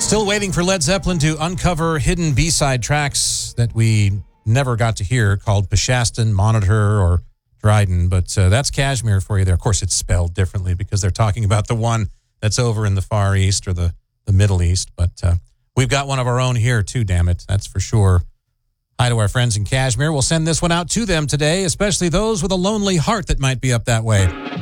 Still waiting for Led Zeppelin to uncover hidden B-side tracks that we never got to hear called Peshastin, Monitor, or Dryden. But that's Kashmir for you there. Of course, it's spelled differently because they're talking about the one that's over in the Far East or the Middle East. But we've got one of our own here, too, damn it. That's for sure. Hi to our friends in Kashmir. We'll send this one out to them today, especially those with a lonely heart that might be up that way.